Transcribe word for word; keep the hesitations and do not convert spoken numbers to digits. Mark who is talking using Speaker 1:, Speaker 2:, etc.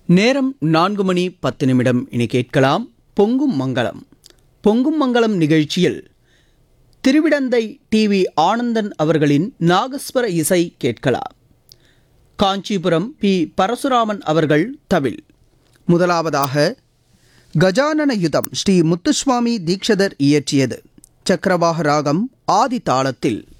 Speaker 1: நேரம் நான்கு மணி பத்து நிமிடம். இனி கேட்கலாம் பொங்கும் மங்களம். பொங்கும் மங்களம் நிகழ்ச்சியில் திருவிடந்தை டிவி ஆனந்தன் அவர்களின் நாகஸ்வர இசை கேட்கலாம். காஞ்சிபுரம் பி பரசுராமன் அவர்கள் தவில். முதலாவதாக கஜானன யுதம் ஸ்ரீ முத்துசுவாமி தீக்ஷதர் இயற்றியது. சக்கரவாக ராகம் ஆதி தாளத்தில்.